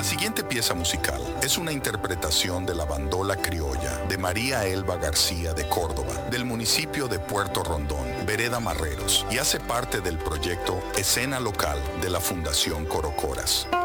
La siguiente pieza musical es una interpretación de la bandola criolla de María Elba García de Córdoba, del municipio de Puerto Rondón, Vereda Marreros, y hace parte del proyecto Escena Local de la Fundación Corocoras.